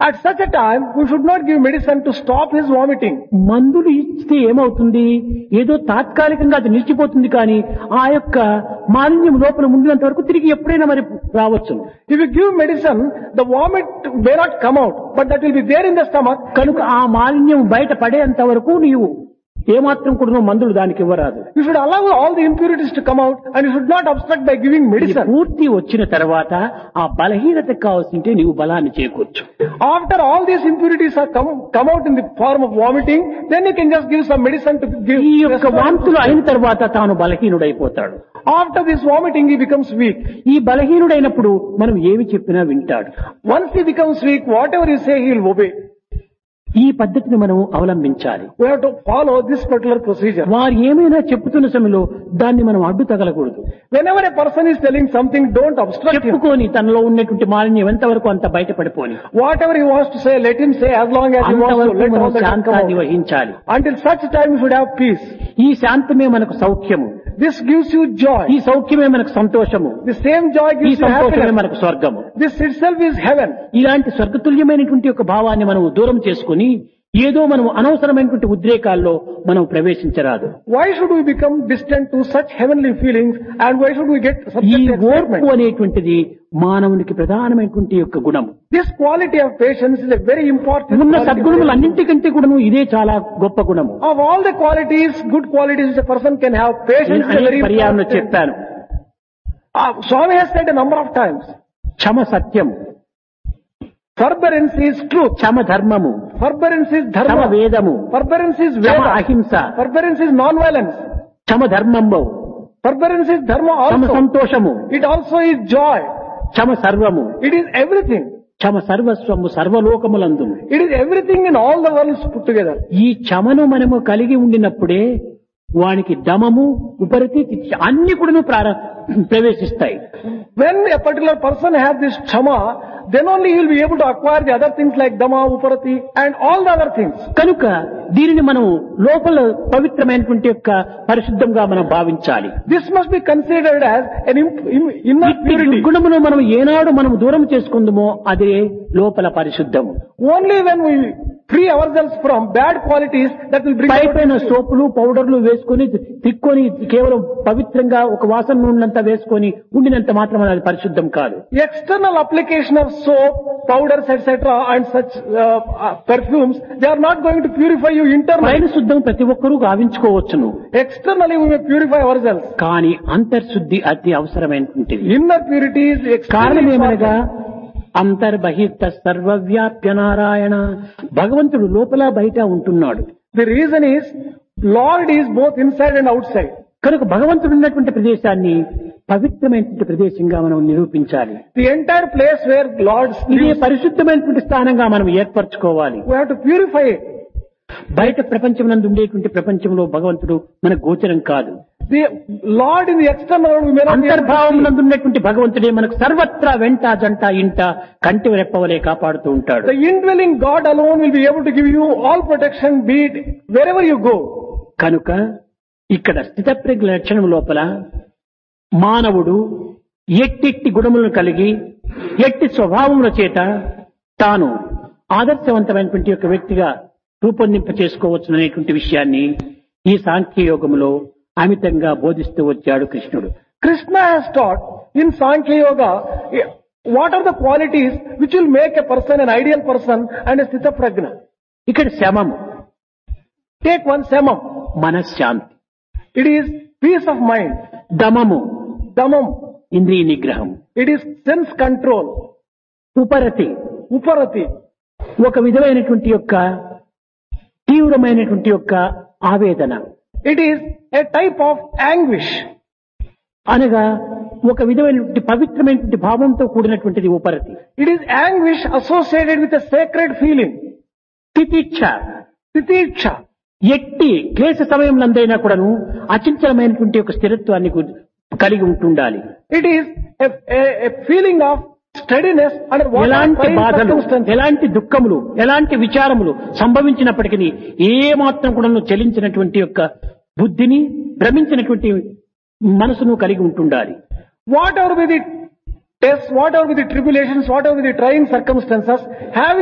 At such a time, we should not give medicine to stop his vomiting. మందులు ఇస్తే ఏమవుతుంది, ఏదో తాత్కాలికంగా అది నిలిచిపోతుంది, కానీ ఆ యొక్క మాలిన్యం లోపల ఉండినంత వరకు తిరిగి ఎప్పుడైనా మరి రావచ్చు. If you give medicine, the vomit may not come out, but that will be there in the stomach. కనుక ఆ మాలిన్యం బయట పడేంత వరకు నీవు ఏమాత్రం కూడా మందులు దానికి ఇవ్వరాదు. You should allow all the impurities to come out, and you should not obstruct by giving ఇది medicine. పూర్తి వచ్చిన తర్వాత ఆ బలహీనత కావాల్సింటే నీవు బలాన్ని చేకూర్చు. After all these impurities are come out in the form of vomiting, then you can just give some medicine to give. ఈ యొక్క వాంతులు అయిన తర్వాత తాను బలహీనుడైపోతాడు. After this vomiting, he becomes weak. ఈ బలహీనుడైనప్పుడు మనం ఏమి చెప్పినా వింటాడు. Once he becomes weak, whatever you say, he will obey. ఈ పద్ధతిని మనం అవలంబించాలి. We have to follow this particular procedure. వారు ఏమైనా చెప్తున్న సమయంలో దాన్ని మనం అడ్డు తగలకూడదు. Whenever a person is telling something, don't obstruct him. చెప్పుకొని తనలో ఉన్నటువంటి మాలిన్యం ఎంతవరకు అంత బయటపడిపోని Whatever he wants to say, let him say as long as he wants to. అంతవరకు Let all మనం that come శాంతాన్ని out. వహించాలి. Until such time, you should have peace. ఈ శాంతమే మనకు సౌఖ్యము, This gives you joy. ఈ సౌఖ్యమే మనకు సంతోషము, The same joy ఈ gives you సంతోషమే happiness. మనకు స్వర్గము. This itself is heaven. ఇలాంటి స్వర్గతుల్యమైనటువంటి ఒక భావాన్ని మనం దూరం చేసుకుని ఏదో మనం అనవసరమైనటువంటి ఉద్రేకాల్లో మనం ప్రవేశించరాదు. Why should we become distant to such heavenly feelings, and why should we get ఈ subject to ఓర్పు excitement? అనేటువంటిది మానవునికి ప్రధానమైనటువంటి యొక్క గుణం. This quality of patience is a very important ఉన్న quality. సద్గుణములు అన్నింటికంటే కూడాను ఇదే చాలా గొప్ప గుణము. Of all the qualities, good qualities which a person can have, patience నేను is a అనేక very పర్యాయంలో important. చెప్పాను. Swami has said a number of times, Kshama Satyam, forbearance is truth, క్షమ ధర్మము, forbearance is క్షమ dharma, వేదము, forbearance is Kshama veda, అహింస, forbearance is non-violence, క్షమ ధర్మము, forbearance is dharma Kshama also. సంతోషము, It also is joy. క్షమ సర్వము, It is everything. Kshama Sarvasvamu సర్వలోకములందు. It is everything in all the worlds put together. ఈ క్షమను మనము కలిగి ఉండినప్పుడే వానికి దమము ఉపరతి అన్ని కూడా ప్రవేశిస్తాయి. When a particular person has this chama, then only he will be able to acquire the other things like dama, uparati, and all the other things. కనుక దీనిని మనం లోపల పవిత్రమైనటువంటి యొక్క పరిశుద్ధంగా మనం భావించాలి. This must be considered as an inner ఇట్టి purity. దుర్గుణమును మనం ఏనాడు మనం దూరం చేసుకుందామో అదే లోపల పరిశుద్ధము. Only when we free ourselves from bad qualities, that will bring pi about పైన సోపులు పౌడర్లు వేసుకొని తిక్కొని కేవలం పవిత్రంగా ఒక వాసన ఉన్నంత వేసుకొని ఉండినంత మాత్రం అది పరిశుద్ధం కాదు. external application of soap, powders, etc. and such perfumes, they are not going to purify you internally. పైన శుద్ధం ప్రతి ఒక్కరూ గావించుకోవచ్చును, Externally we may purify ourselves. కానీ అంతర్శుద్ధి అతి అవసరమైనటువంటిది. Inner purity is కారణం extremely ఏమనగా important. అంతర్బహిర్త సర్వవ్యాప్య నారాయణ, భగవంతుడు లోపల బయట ఉంటున్నాడు. The reason is, Lord is both inside and outside. కనుక భగవంతుడు ఉన్నటువంటి ప్రదేశాన్ని పవిత్రమైనటువంటి ప్రదేశంగా మనం నిరూపించాలి. The entire place where Lord ఇదే lives, పరిశుద్ధమైనటువంటి స్థానంగా మనం ఏర్పరచుకోవాలి. we have to purify it. బయట ప్రపంచం నందు ఉండేటువంటి ప్రపంచంలో భగవంతుడు మన గోచరం కాదు. The Lord in the external world, we may not be able to అంతర్భావం see. నందు ఉన్నటువంటి భగవంతుడే మనకు సర్వత్రా వెంట జంట ఇంట కంటి రెప్పవలే కాపాడుతూ ఉంటాడు. The indwelling God alone will be able to give you all protection, be it wherever you go. కనుక ఇక్కడ స్థితప్రజ్ఞ లక్షణం లోపల మానవుడు ఎట్టి గుణములను కలిగి ఎట్టి స్వభావముల చేత తాను ఆదర్శవంతమైనటువంటి యొక్క వ్యక్తిగా రూపొందింప చేసుకోవచ్చు అనేటువంటి విషయాన్ని ఈ సాంఖ్య యోగములో అమితంగా బోధిస్తూ వచ్చాడు కృష్ణుడు. Krishna has taught in Sankhya Yoga what are the qualities which will make a person an ideal person and a Sthita Prajna. ఇక్కడ శమము, Take one samam. మనశ్శాంతి, It is peace of mind. దమము, Damam. ఇంద్రియ నిగ్రహం, It is sense control. ఉపరతి, Uparati. ఒక విధమైనటువంటి యొక్క తీవ్రమైనటువంటి యొక్క ఆవేదన, It is a type of anguish. అనగా ఒక విధమైనటువంటి పవిత్రమైనటువంటి భావంతో కూడినటువంటిది ఉపరతి. It is anguish associated with a sacred feeling. తితిక్ష, Titiksha. ఎట్టి క్లేశ సమయంలోందైనా కూడాను అచంచలమైనటువంటి ఒక స్థిరత్వాన్ని కలిగి ఉంటుండాలి. It is a feeling of steadiness under what ఎలాంటి బాధలు, circumstances. ఎలాంటి దుఃఖములు, ఎలాంటి విచారములు సంభవించినప్పటికీ ఏ మాత్రం కూడా చలించినటువంటి యొక్క బుద్ధిని, భ్రమించినటువంటి మనసును కలిగి ఉంటుండాలి. Whatever be the tests, whatever be the tribulations, whatever be the trying circumstances, having